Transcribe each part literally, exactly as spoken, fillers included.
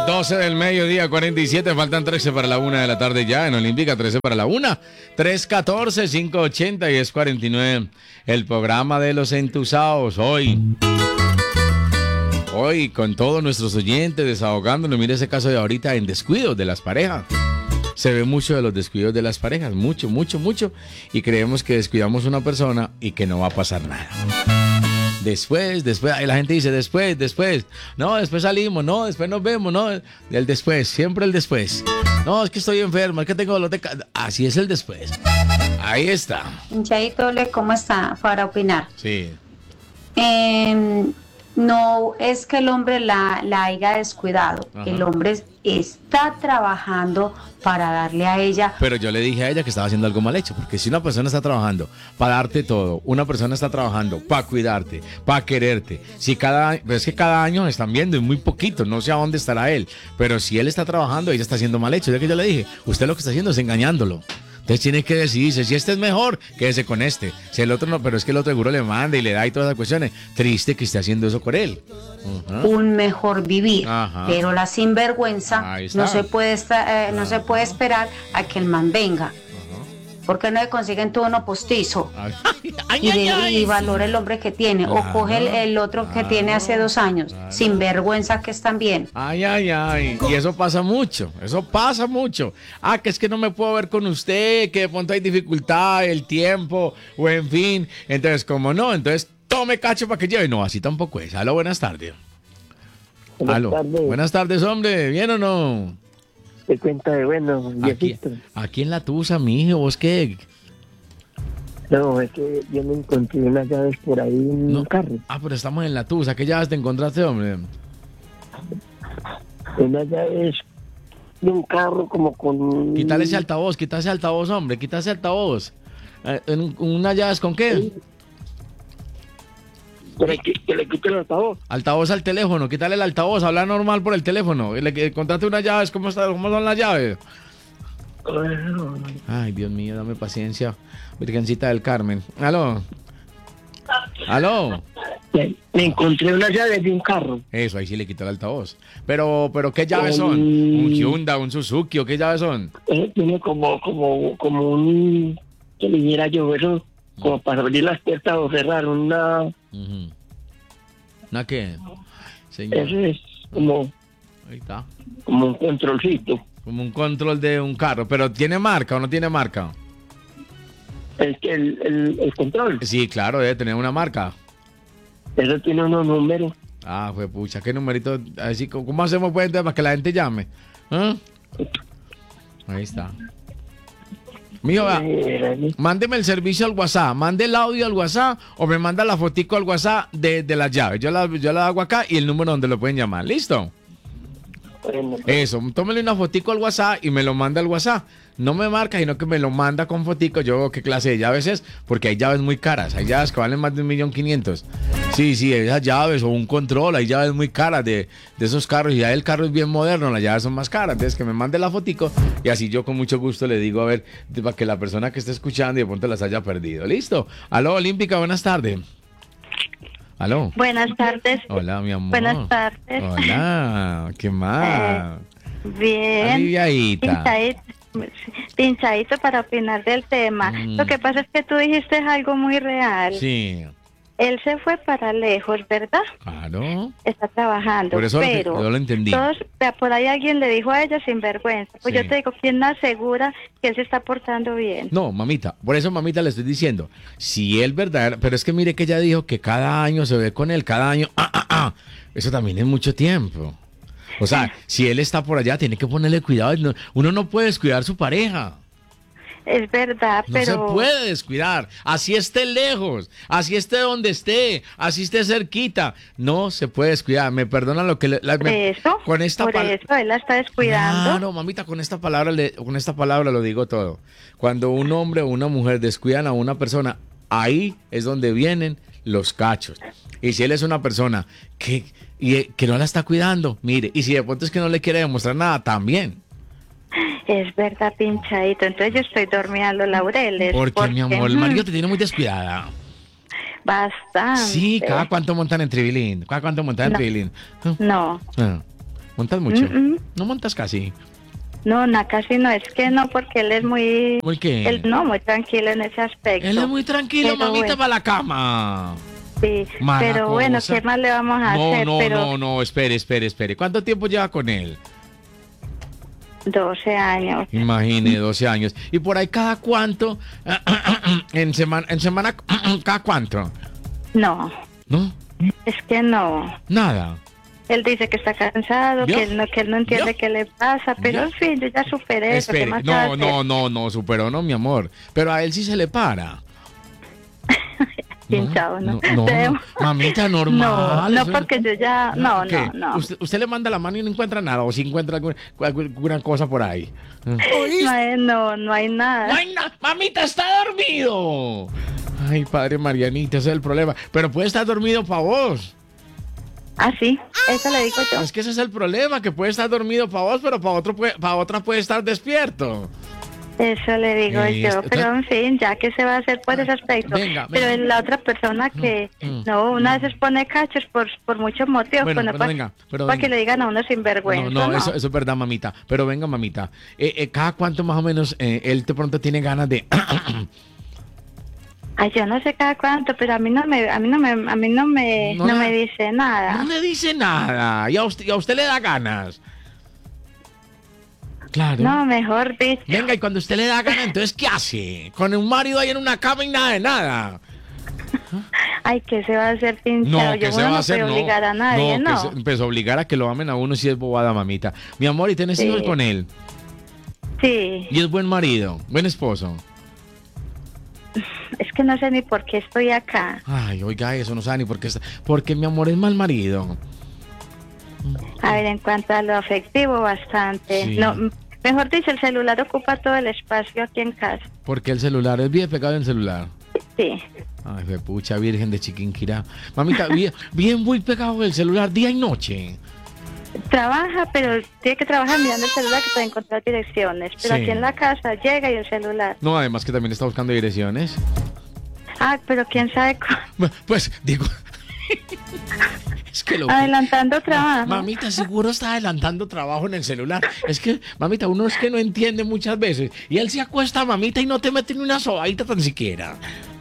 doce del mediodía, cuarenta y siete, faltan trece para la una de la tarde ya en Olímpica, trece para la una, tres catorce, cinco ochenta y es cuarenta y nueve. El programa de los entusados hoy. Hoy con todos nuestros oyentes desahogándonos. Mire ese caso de ahorita en descuidos de las parejas. Se ve mucho de los descuidos de las parejas, mucho, mucho, mucho. Y creemos que descuidamos a una persona y que no va a pasar nada. Después, después, ahí la gente dice después, después. No, después salimos, no, después nos vemos, no. El después, siempre el después. No, es que estoy enfermo, es que tengo dolor de cabeza. Así es el después. Ahí está. Chaito, ¿cómo está? Para opinar. Sí. Eh, no es que el hombre la, la haya descuidado. Ajá. El hombre está trabajando para darle a ella. Pero yo le dije a ella que estaba haciendo algo mal hecho, porque si una persona está trabajando para darte todo, una persona está trabajando para cuidarte, para quererte, si cada año, pues es que cada año están viendo, es muy poquito, no sé a dónde estará él, pero si él está trabajando, ella está haciendo mal hecho. Ya que yo le dije, usted lo que está haciendo es engañándolo. Entonces tiene que decidirse, si este es mejor, quédese con este. Si el otro no, pero es que el otro seguro le manda y le da y todas esas cuestiones. Triste que esté haciendo eso por él. Uh-huh. Un mejor vivir. Ajá. Pero la sinvergüenza no se puede estar, eh, no se puede esperar a que el man venga. Porque no le consiguen todo uno postizo. Ay, ay, y, de, ay, ay. y valora el hombre que tiene. O Claro, coge el, el otro que claro, tiene hace dos años. claro. Sin vergüenza que están bien. Ay, ay, ay. Y eso pasa mucho. Eso pasa mucho. Ah, que es que no me puedo ver con usted, que de pronto hay dificultad, el tiempo, o en fin. Entonces, como no, entonces tome cacho para que lleve. No, así tampoco es. Aló, buenas tardes. Buenas Aló. tardes. Buenas tardes, hombre. ¿Bien o no? Te cuenta de bueno, Aquí, viejito. aquí en la Tusa, mi hijo, ¿vos qué? No, es que yo me encontré unas llaves por ahí en No. un carro. Ah, pero estamos en la Tusa. ¿Qué llaves te encontraste, hombre? Unas llaves de un carro como con... Quítale ese altavoz, quítale ese altavoz, hombre. Quítale ese altavoz. Eh, en- ¿Unas llaves con qué? Pero que, que le quite el altavoz. Altavoz al teléfono, quítale el altavoz, habla normal por el teléfono. Le le- contate unas llaves, ¿cómo, está, ¿cómo son las llaves? Bueno, Ay, Dios mío, dame paciencia. Virgencita del Carmen. Aló. Aló. me, me encontré unas llaves de un carro. Eso, ahí sí le quitó el altavoz. Pero, pero ¿qué llaves son? Um, ¿Un Hyundai, un Suzuki o qué llaves son? Eh, tiene como, como, como un... que le diera yo eso, como para abrir las puertas o cerrar una... Ujú. ¿Una qué? Señor. Eso es como, Ahí está. como un controlcito. Como un control de un carro. ¿Pero tiene marca o no tiene marca? El, el, el, el control. Sí, claro, debe tener una marca. Eso tiene unos números. Ah, fue pucha, ¿qué numerito? Así, ¿cómo hacemos pues, entonces, para que la gente llame? ¿Ah? Ahí está. Mijo, vea, Eh, mándeme el servicio al WhatsApp, mande el audio al WhatsApp o me manda la fotico al WhatsApp de, de las llaves. Yo la, yo la hago acá y el número donde lo pueden llamar. ¿Listo? bueno, Eso, tómele una fotico al WhatsApp y me lo manda al WhatsApp. No me marca, sino que me lo manda con fotico. Yo veo qué clase de llaves es, porque hay llaves muy caras. Hay llaves que valen más de un millón quinientos. Sí, sí, esas llaves o un control, hay llaves muy caras de, de esos carros. Y ya el carro es bien moderno, las llaves son más caras. Entonces que me mande la fotico y así yo con mucho gusto le digo, a ver, de- para que la persona que esté escuchando y de pronto las haya perdido. ¿Listo? Aló, Olímpica, buenas tardes. Aló. Buenas tardes. Hola, mi amor. Buenas tardes. Hola, ¿qué más? Bien. Aliviadita. Pinchadito, pinchadito para opinar del tema. Mm. Lo que pasa es que tú dijiste algo muy real. Sí, Él se fue para lejos, ¿verdad? claro. Está trabajando. Por eso lo que- pero yo lo entendí. todos, por ahí alguien le dijo a ella sin vergüenza. Pues Sí. yo te digo, ¿quién me asegura que él se está portando bien? No, mamita, por eso mamita le estoy diciendo, si él verdadero, pero es que mire que ella dijo que cada año se ve con él, cada año, ah, ah, ah, eso también es mucho tiempo. O sea, si él está por allá, tiene que ponerle cuidado, no- uno no puede descuidar su pareja. Es verdad, No pero... se puede descuidar, así esté lejos, así esté donde esté, así esté cerquita, no se puede descuidar. Me perdona lo que le, la- Por me- eso, con esta por pal- eso él la está descuidando. Claro, mamita, con esta palabra le- con esta palabra lo digo todo. Cuando un hombre o una mujer descuidan a una persona, ahí es donde vienen los cachos. Y si él es una persona que, y, eh, que no la está cuidando, mire, y si de pronto es que no le quiere demostrar nada, también. Es verdad, pinchadito. Entonces yo estoy dormida en los laureles. Porque, mi amor, el mm, marido te tiene muy descuidada. Bastante. Sí, cada cuánto montan en Tribilín, cada cuánto montan en No. Tribilín. No, Ah. ¿Montas mucho? Mm-mm. No montas casi. No, no, casi no, es que no, porque él es muy... ¿Por qué? Él no, muy tranquilo en ese aspecto. Él es muy tranquilo, Pero mamita, bueno. para la cama. Sí, Mala pero bueno, cosa. ¿qué más le vamos a No, hacer? no, pero no, no, espere, espere, espere. ¿Cuánto tiempo lleva con él? doce años. Imagine, doce años. ¿Y por ahí cada cuánto? en semana, en semana, ¿cada cuánto? No, ¿No? es que no. Nada. Él dice que está cansado, ¿Vio? que él no, que él no entiende ¿Vio? qué le pasa, pero ¿Vio? en fin, yo ya superé eso. ¿Qué Espere, más se va a no, hacer? no, no, no, superó, no, mi amor. Pero a él sí se le para. Pinchado, ¿no? No, no, Debemos- mamita, No, normal. no, eso- porque yo ya, no, ¿Qué? no, no. Usted, usted le manda la mano y no encuentra nada, o si encuentra alguna, alguna cosa por ahí. No hay, no, no hay nada. No hay nada, mamita, está dormido. Ay, padre Marianita, ese es el problema. Pero puede estar dormido para vos. Ah, sí, eso le digo yo. Es que ese es el problema, que puede estar dormido para vos, pero para otro puede- para otra puede estar despierto. Eso le digo Eh, yo, esto- pero en fin, ya que se va a hacer por ese aspecto. Venga, pero venga. la otra persona que, Mm, mm, no, una vez pone cachos por, por muchos motivos, Bueno, pues no pero pa- venga, pero para que venga. le digan a uno sinvergüenza. No, no, No, Eso, eso es verdad, mamita. Pero venga, mamita. Eh, eh, ¿Cada cuánto más o menos eh, él de pronto tiene ganas de... Ay, yo no sé cada cuánto, pero a mí no me, a mí no me, a mí no me, No no, le- me dice nada. No le dice nada. Y a usted, y a usted le da ganas. Claro. No, mejor dicho. Venga, y cuando usted le da ganas, entonces, ¿qué hace? Con un marido ahí en una cama y nada de nada. Ay, que se va a hacer pinchado. No, yo que se uno va a no hacer, puede no. obligar a nadie, no, ¿no? que se- pues obligar a que lo amen a uno si es bobada, mamita. Mi amor, ¿y tienes Sí. hijos con él? Sí, Y es buen marido, buen esposo. es que no sé ni por qué estoy acá. Ay, oiga, eso no sabe ni por qué está. Porque mi amor es mal marido. A ver, en cuanto a lo afectivo, bastante. Sí. No, m- mejor dicho, el celular ocupa todo el espacio aquí en casa. Porque el celular es bien pegado en el celular. Sí. Ay, fue pucha virgen de Chiquinquirá. Mamita, bien, bien muy pegado el celular día y noche. Trabaja, pero tiene que trabajar mirando el celular que puede encontrar direcciones. Pero Sí. aquí en la casa llega y el celular. No, además que también está buscando direcciones. Ah, pero quién sabe. cu- Bu- Pues digo, es que lo Adelantando trabajo. Mamita, seguro está adelantando trabajo en el celular. Es que, mamita, uno es que no entiende muchas veces. Y él se acuesta, mamita, y no te mete ni una sobadita tan siquiera.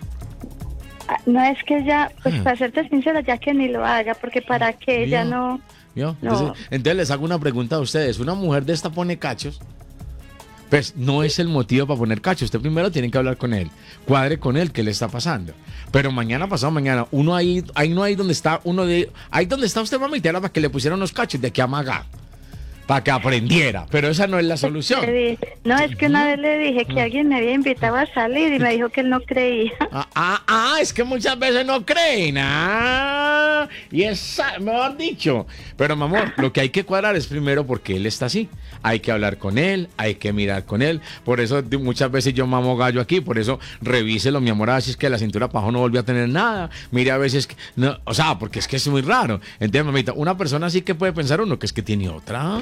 Ah, No es que ya, pues Ah. para serte sincera, ya que ni lo haga, porque para qué, ya Vio. no. ¿Vio? No. Entonces, entonces les hago una pregunta a ustedes. ¿Una mujer de esta pone cachos? Pues no es el motivo para poner cachos. Usted primero tiene que hablar con él. Cuadre con él qué le está pasando. Pero mañana, pasado mañana, uno ahí, ahí no hay donde está, uno de, ahí donde está usted, mamita, era para que le pusieran unos cachos de que amaga. Para que aprendiera. Pero esa no es la solución. Le dije- No, es que una vez le dije que alguien me había invitado a salir y me dijo que él no creía. Ah, ah, ah, es que muchas veces no creen. Ah, y es, mejor dicho. Pero, mi amor, lo que hay que cuadrar es primero porque él está así. Hay que hablar con él, hay que mirar con él. Por eso di- muchas veces yo mamo gallo aquí. Por eso revíselo, mi amor, a ver si es que la cintura para abajo no volvió a tener nada. Mire a veces, que, no, o sea, porque es que es muy raro. Entonces, mamita, una persona así que puede pensar uno que es que tiene otra.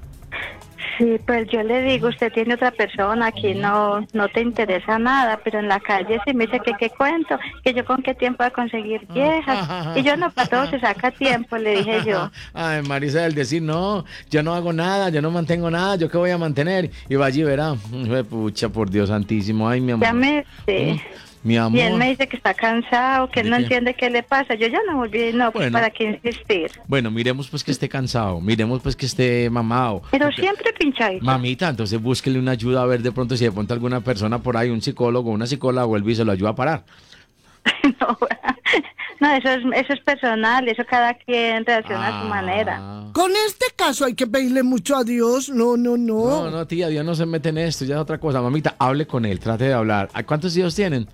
Sí, pues yo le digo, usted tiene otra persona, aquí no no te interesa nada, pero en la calle sí me dice que qué cuento, que yo con qué tiempo voy a conseguir viejas. Y yo no, para todo se saca tiempo, le dije yo. Ay, Marisa, el decir, no, yo no hago nada, yo no mantengo nada, yo qué voy a mantener. Y va allí, verá. Hijo de pucha, por Dios santísimo. Ay, mi amor. Ya me... Sí. Mi amor. Y él me dice que está cansado, que él ¿De no qué? entiende qué le pasa. Yo ya no volví, no, pues Bueno. para qué insistir. Bueno, miremos pues que esté cansado, miremos pues que esté mamado. Pero Porque- siempre pinchadito. Mamita, entonces búsquele una ayuda a ver de pronto si de pronto alguna persona por ahí, un psicólogo, una psicóloga vuelve y se lo ayuda a parar. No, no, eso es, eso es personal, eso cada quien reacciona a su Ah. manera. Con este caso hay que pedirle mucho a Dios. No, no, no. No, no, tía, Dios no se mete en esto, ya es otra cosa. Mamita, hable con él, trate de hablar. ¿A cuántos hijos tienen?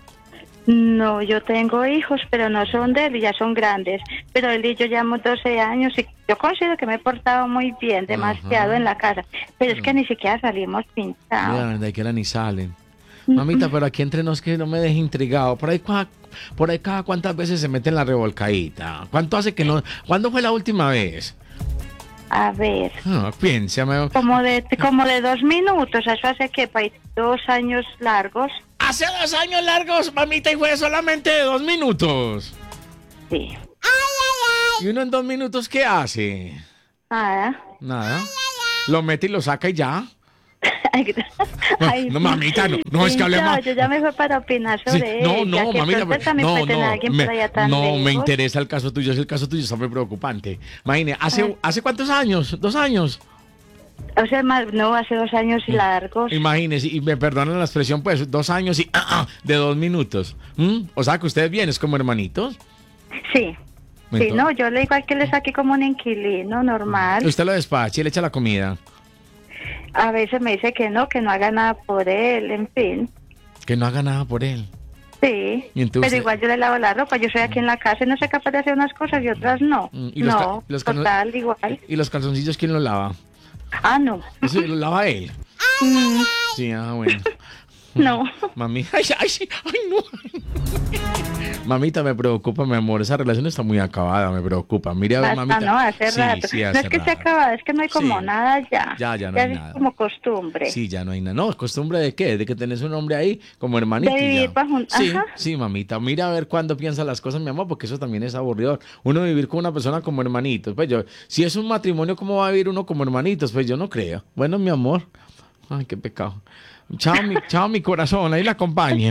No, yo tengo hijos, pero no son de él y ya son grandes. Pero él y yo llevamos doce años y yo considero que me he portado muy bien, demasiado Ajá. en la casa. Pero es que ni siquiera salimos pintados. Mira, de que era ni salen. Mamita, pero aquí entre nos que no me deje intrigado. Por ahí, cua- por ahí cada cuántas veces se mete en la revolcadita. ¿Cuánto hace que no? ¿Cuándo fue la última vez? A ver, Ah, piénsame. como de como de dos minutos, eso hace que para dos años largos. Hace dos años largos, mamita, y fue solamente de dos minutos. Sí. ¿Y uno en dos minutos qué hace? Nada. Nada. Lo mete y lo saca y ya. Ay, ay, no, mamita, no, no es que hablemos. Yo ya me fue para opinar sobre Sí, no, ella, no, que mamita, pronto también no, puede tener no, alguien me, por allá tan no me lejos. interesa el caso tuyo, es el caso tuyo está muy preocupante. Imagine, hace, ¿hace cuántos años? ¿Dos años? O sea, más, no, hace dos años y largos. Imagínese, y me perdonan la expresión, pues, dos años y ah, ah, de dos minutos. ¿Mm? O sea, que ustedes vienen como hermanitos. Sí. Entonces, sí, no, yo le digo al que le saque como un inquilino normal. usted lo despacha y le echa la comida. A veces me dice que no, que no haga nada por él, en fin. Que no haga nada por él. Sí, ¿Y entonces? pero igual yo le lavo la ropa. Yo soy aquí en la casa y no soy capaz de hacer unas cosas y otras no. ¿Y los no, ca- los calzon- total, igual. ¿Y los calzoncillos quién los lava? Ah, no. Eso lo lava él. Mm, Sí, ah, bueno. no. Mami, ay, ay, sí, ay, no. Mamita, me preocupa, mi amor. Esa relación está muy acabada, me preocupa. Mire, a ver, Basta, mamita. no, hace Sí, rato. sí, no hace es que se rato. acaba, es que no hay como Sí. nada ya. Ya, ya no hay es nada. como costumbre. Sí, ya no hay nada. No, ¿costumbre de qué? De que tenés un hombre ahí como hermanito. De y vivir ya. pa' jun- Sí, ajá. sí, mamita. Mira a ver cuándo piensa las cosas, mi amor, porque eso también es aburrido. Uno vivir con una persona como hermanitos. Pues yo, si es un matrimonio, ¿cómo va a vivir uno como hermanitos? Pues yo no creo. Bueno, mi amor. Ay, qué pecado. Chao, mi, chao, mi corazón. Ahí la acompañe.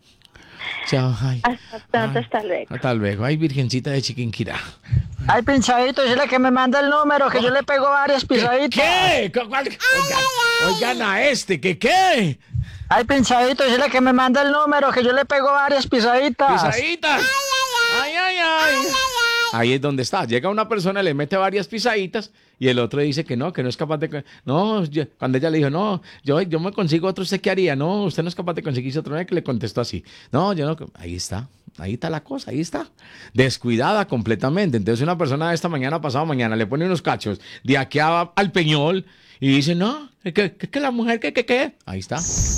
Chao, ay. Hasta pronto, Ay, hasta luego. hasta luego. Ay, virgencita de Chiquinquirá. Ay, pinchadito, dile que me manda el número, que yo le pego varias pisaditas. ¿Qué? ¿Cu- cuál? Oigan, oigan a este, ¿qué qué? Ay, pinchadito, dile que me manda el número, que yo le pego varias pisaditas. Pisaditas. Ay, ay, ay. Ahí es donde está. Llega una persona, le mete varias pisaditas y el otro dice que no, que no es capaz de... No, yo- cuando ella le dijo, no, yo, yo me consigo otro, ¿usted qué haría? No, usted no es capaz de conseguirse otro. Que le contestó así. No, yo no... Ahí está. Ahí está la cosa, ahí está. Descuidada completamente. Entonces una persona de esta mañana, pasado mañana, le pone unos cachos de aquí a- al Peñol y dice, no, que, que, que la mujer, que, que, que... Ahí está.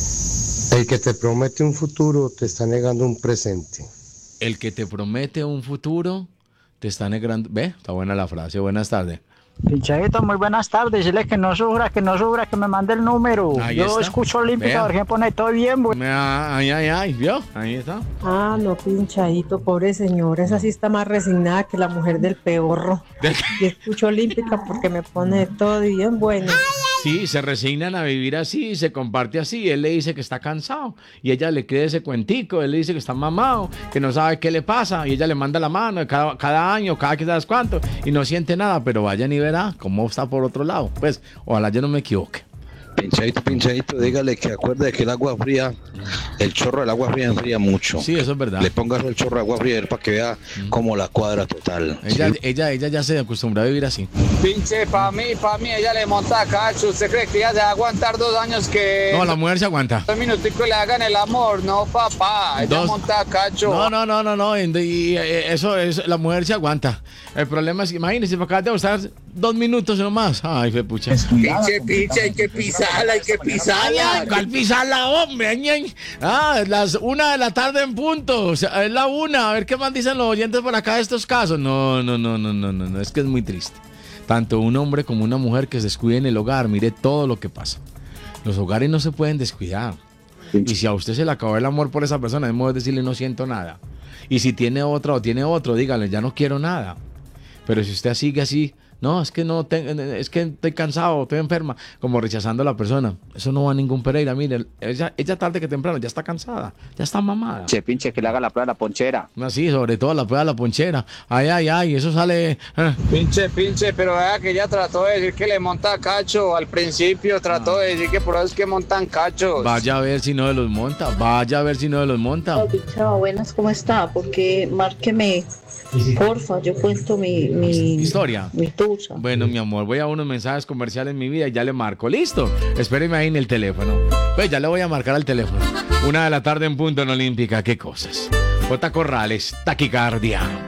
El que te promete un futuro te está negando un presente. El que te promete un futuro te está negando. Ve, está buena la frase. Buenas tardes. Pinchadito, muy buenas tardes, dile que no sufra, que no sufra, que me mande el número. Ahí yo está. escucho Olímpica, Vea. por ejemplo, pone todo bien, güey. Ay, ay, ay, ¿vio? Ahí está. Ah, no, pinchadito, pobre señora, esa sí está más resignada que la mujer del peorro. Y escucho Olímpica porque me pone todo bien bueno. Sí, se resignan a vivir así, se comparte así. Él le dice que está cansado y ella le cree ese cuentico. Él le dice que está mamado, que no sabe qué le pasa y ella le manda la mano cada, cada año, cada quizás cuánto y no siente nada, pero vayan y verá cómo está por otro lado. Pues, ojalá yo no me equivoque. Pinchadito, pinchadito, dígale que acuerde que el agua fría, el chorro del agua fría enfría mucho. Sí, eso es verdad. Le pongas el chorro de agua fría para que vea cómo la cuadra total. Ella, ¿sí? ella, ella ya se acostumbró a vivir así. Pinche, pa' mí, pa' mí, ella le monta cacho. ¿Usted cree que ella se va a aguantar dos años que... No, la mujer se aguanta. Dos minuticos le hagan el amor? No, papá, ella Dos- monta cacho. No, no, no, no, no. Y, y, eh, eso es, la mujer se aguanta. El problema es que, imagínense, me acabas de gustar dos minutos nomás. Ay, fue pucha. Pinche, pinche, hay que pisarla, hay que pisarla. Ay, ¿cuál pisarla, hombre? Ay, ay. Ah, las una de la tarde en punto. O sea, es la una. A ver qué más dicen los oyentes por acá de estos casos. No, no, no, no, no, no, no. Es que es muy triste. Tanto un hombre como una mujer que se descuide en el hogar. Mire todo lo que pasa. Los hogares no se pueden descuidar. Y si a usted se le acabó el amor por esa persona, es mejor decirle no siento nada. Y si tiene otra o tiene otro, dígale, ya no quiero nada. Pero si usted sigue así, no, es que no te- es que estoy cansado, estoy enferma, como rechazando a la persona, eso no va a ningún Pereira. Mire, ella, ella tarde que temprano ya está cansada, ya está mamada. Che, pinche, que le haga la prueba de la ponchera. Así, sobre todo la prueba de la ponchera. Ay, ay, ay, eso sale. eh. Pinche, pinche, pero vea que ella trató de decir que le monta cacho. Al principio trató de decir que por eso es que montan cachos. Vaya a ver si no de los monta, vaya a ver si no de los monta. Chao, buenas, ¿cómo está? Porque márqueme, porfa, yo cuento mi, mi Historia. mi tusa. Bueno, mi amor, voy a unos mensajes comerciales en mi vida y ya le marco. ¿Listo? Espéreme ahí en el teléfono. Pues ya le voy a marcar al teléfono. Una de la tarde en punto en Olímpica. ¿Qué cosas? J. Corrales, taquicardia.